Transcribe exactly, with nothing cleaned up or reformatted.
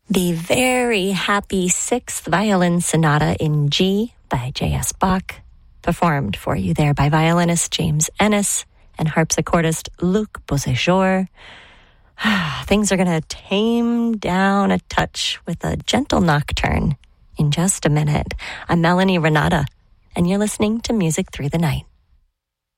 The very happy Sixth Violin Sonata in G by J S Bach, performed for you there by violinist James Ennis and harpsichordist Luc Beauséjour. Things are going to tame down a touch with a gentle nocturne in just a minute. I'm Melanie Renata, and you're listening to Music Through the Night.